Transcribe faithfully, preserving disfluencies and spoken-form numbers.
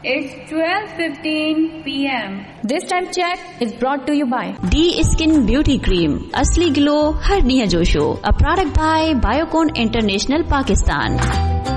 It's twelve fifteen p m This time check is brought to you by D Skin Beauty Cream. असली glow हर ॾींहं जो show. A product by Biocon International Pakistan.